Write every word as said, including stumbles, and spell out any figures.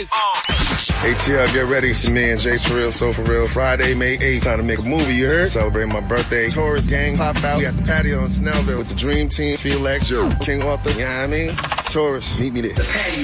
Hey. A T L, get ready. It's me and Jay For Real, So For Real. Friday, May eighth. Time to make a movie, you heard? Celebrating my birthday. Taurus gang, pop out. We at the patio in Snellville with the Dream Team, Felix, King Arthur. You know what I mean? Taurus, meet me there.